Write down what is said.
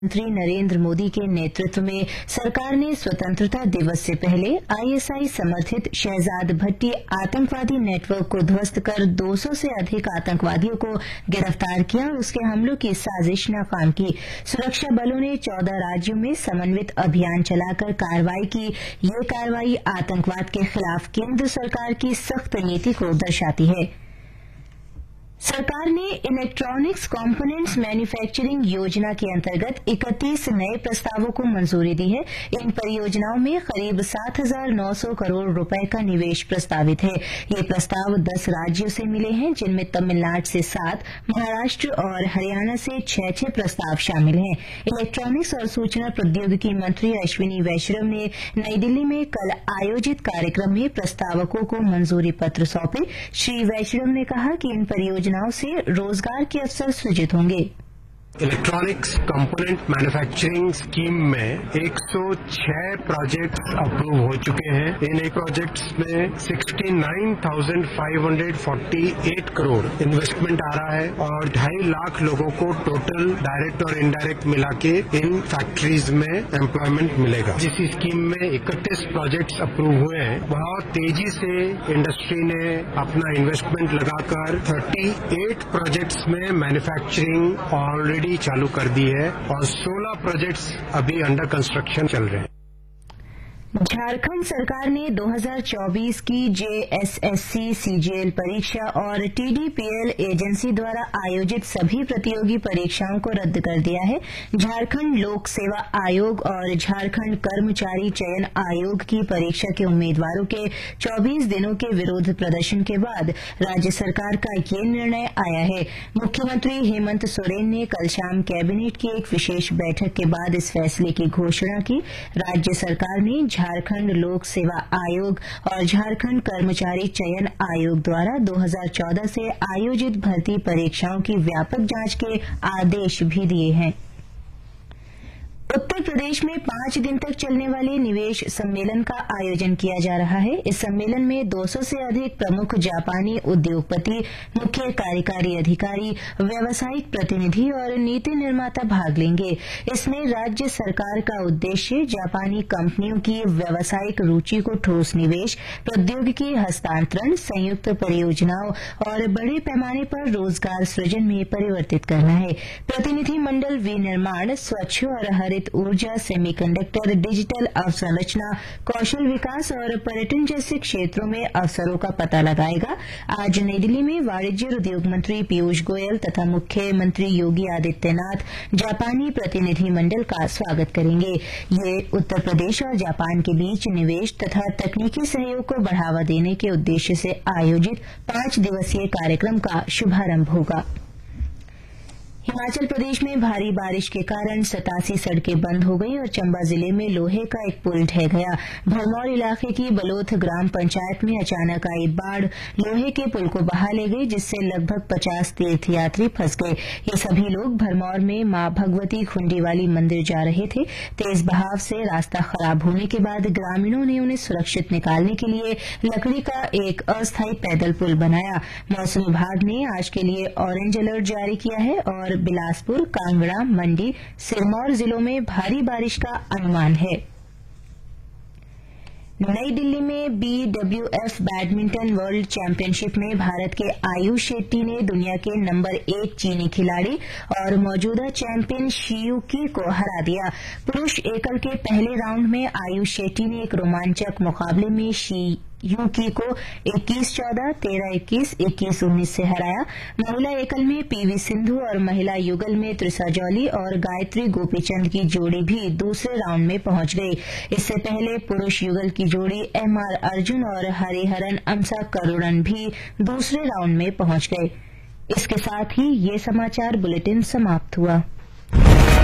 प्रधानमंत्री नरेंद्र मोदी के नेतृत्व में सरकार ने स्वतंत्रता दिवस से पहले आईएसआई समर्थित शहजाद भट्टी आतंकवादी नेटवर्क को ध्वस्त कर 200 से अधिक आतंकवादियों को गिरफ्तार किया और उसके हमलों की साजिश नाकाम की। सुरक्षा बलों ने 14 राज्यों में समन्वित अभियान चलाकर कार्रवाई की। ये कार्रवाई आतंकवाद के खिलाफ केंद्र सरकार की सख्त नीति को दर्शाती है। सरकार ने इलेक्ट्रॉनिक्स कंपोनेंट्स मैन्युफैक्चरिंग योजना के अंतर्गत 31 नए प्रस्तावों को मंजूरी दी है। इन परियोजनाओं में करीब 7,900 करोड़ रुपए का निवेश प्रस्तावित है। ये प्रस्ताव 10 राज्यों से मिले हैं, जिनमें तमिलनाडु से 7, महाराष्ट्र और हरियाणा से 6 प्रस्ताव शामिल हैं। इलेक्ट्रॉनिक्स और सूचना प्रौद्योगिकी मंत्री अश्विनी वैष्णव ने नई दिल्ली में कल आयोजित कार्यक्रम में प्रस्तावकों को मंजूरी पत्र सौंपे। श्री वैष्णव ने कहा कि इन परियोजनाओं से रोजगार के अवसर सृजित होंगे। इलेक्ट्रॉनिक्स कंपोनेंट मैन्युफैक्चरिंग स्कीम में 106 प्रोजेक्ट्स अप्रूव हो चुके हैं। इन प्रोजेक्ट्स में 69,548 करोड़ इन्वेस्टमेंट आ रहा है और 2.5 लाख लोगों को टोटल डायरेक्ट और इनडायरेक्ट मिला के इन फैक्ट्रीज में एम्प्लॉयमेंट मिलेगा। जिस स्कीम में 31 प्रोजेक्ट्स अप्रूव हुए हैं, बहुत तेजी से इंडस्ट्री ने अपना इन्वेस्टमेंट लगाकर 38 प्रोजेक्ट्स में मैन्युफैक्चरिंग ऑलरेडी चालू कर दी है और 16 प्रोजेक्ट्स अभी अंडर कंस्ट्रक्शन चल रहे हैं। झारखंड सरकार ने 2024 की जेएसएससी सीजीएल परीक्षा और टीडीपीएल एजेंसी द्वारा आयोजित सभी प्रतियोगी परीक्षाओं को रद्द कर दिया है। झारखंड लोक सेवा आयोग और झारखंड कर्मचारी चयन आयोग की परीक्षा के उम्मीदवारों के 24 दिनों के विरोध प्रदर्शन के बाद राज्य सरकार का ये निर्णय आया है। मुख्यमंत्री हेमंत सोरेन ने कल शाम कैबिनेट की एक विशेष बैठक के बाद इस फैसले की घोषणा की। राज्य सरकार ने झारखंड लोक सेवा आयोग और झारखंड कर्मचारी चयन आयोग द्वारा 2014 से आयोजित भर्ती परीक्षाओं की व्यापक जांच के आदेश भी दिए हैं। उत्तर प्रदेश में 5 दिन तक चलने वाले निवेश सम्मेलन का आयोजन किया जा रहा है। इस सम्मेलन में 200 से अधिक प्रमुख जापानी उद्योगपति, मुख्य कार्यकारी अधिकारी, व्यावसायिक प्रतिनिधि और नीति निर्माता भाग लेंगे। इसमें राज्य सरकार का उद्देश्य जापानी कंपनियों की व्यावसायिक रुचि को ठोस निवेश, प्रौद्योगिकी हस्तांतरण, संयुक्त परियोजनाओं और बड़े पैमाने पर रोजगार सृजन में परिवर्तित करना है। प्रतिनिधि मंडल विनिर्माण, स्वच्छ और हरित ऊर्जा, सेमीकंडक्टर, डिजिटल अवसंरचना, कौशल विकास और पर्यटन जैसे क्षेत्रों में अवसरों का पता लगाएगा। आज नई दिल्ली में वाणिज्य और उद्योग मंत्री पीयूष गोयल तथा मुख्यमंत्री योगी आदित्यनाथ जापानी प्रतिनिधि मंडल का स्वागत करेंगे। ये उत्तर प्रदेश और जापान के बीच निवेश तथा तकनीकी सहयोग को बढ़ावा देने के उद्देश्य से आयोजित 5 दिवसीय कार्यक्रम का शुभारंभ होगा। हिमाचल प्रदेश में भारी बारिश के कारण 87 सड़कें बंद हो गई और चंबा जिले में लोहे का एक पुल ढह गया। भरमौर इलाके की बलोथ ग्राम पंचायत में अचानक आई बाढ़ लोहे के पुल को बहा ले गई, जिससे लगभग 50 तीर्थयात्री फंस गए। ये सभी लोग भरमौर में मां भगवती खुंडीवाली मंदिर जा रहे थे। तेज बहाव से रास्ता खराब होने के बाद ग्रामीणों ने उन्हें सुरक्षित निकालने के लिए लकड़ी का एक अस्थायी पैदल पुल बनाया। मौसम विभाग ने आज के लिए ऑरेंज अलर्ट जारी किया है और बिलासपुर, कांगड़ा, मंडी, सिरमौर जिलों में भारी बारिश का अनुमान है। नई दिल्ली में बीडब्ल्यूएफ बैडमिंटन वर्ल्ड चैंपियनशिप में भारत के आयुष शेट्टी ने दुनिया के नंबर 1 चीनी खिलाड़ी और मौजूदा चैंपियन शियुकी को हरा दिया। पुरुष एकल के पहले राउंड में आयुष शेट्टी ने एक रोमांचक मुकाबले में शियुकी को 21-14, 13-21, 21-19 से हराया। महिला एकल में पीवी सिंधु और महिला युगल में त्रिसा जौली और गायत्री गोपीचंद की जोड़ी भी दूसरे राउंड में पहुंच गई। इससे पहले पुरुष युगल की जोड़ी एमआर अर्जुन और हरिहरन अमसा करुणन भी दूसरे राउंड में पहुंच गए। इसके साथ ही ये समाचार बुलेटिन समाप्त हुआ।